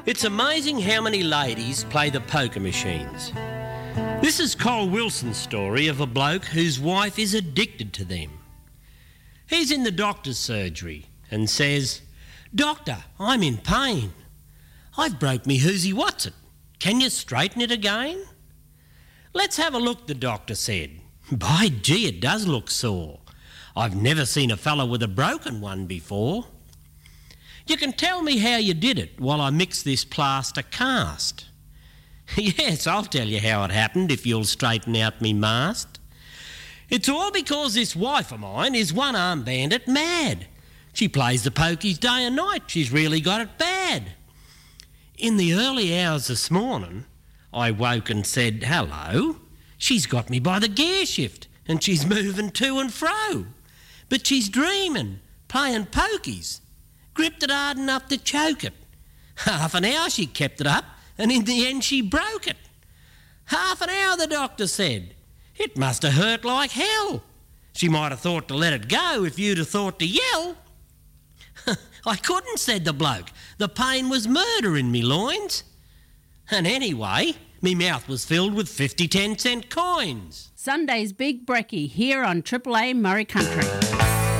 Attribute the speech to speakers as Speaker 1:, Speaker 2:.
Speaker 1: It's amazing how many ladies play the poker machines. This is Col Wilson's story of a bloke whose wife is addicted to them. He's in the doctor's surgery and says, "Doctor, I'm in pain. I've broke me whoosy what's it. Can you straighten it again?" "Let's have a look," the doctor said. "By gee, it does look sore. I've never seen a fella with a broken one before. You can tell me how you did it while I mix this plaster cast." "Yes, I'll tell you how it happened if you'll straighten out me mast. It's all because this wife of mine is one-arm bandit mad. She plays the pokies day and night. She's really got it bad. In the early hours this morning, I woke and said, 'Hello, she's got me by the gear shift and she's moving to and fro. But she's dreaming, playing pokies. Gripped it hard enough to choke it. Half an hour she kept it up and in the end she broke it. Half an hour, the doctor said. It must have hurt like hell. She might have thought to let it go if you'd have thought to yell.' 'I couldn't,' said the bloke. 'The pain was murder in me loins. And anyway, me mouth was filled with 50 10-cent coins.'"
Speaker 2: Sunday's Big Brekkie here on Triple A Murray Country.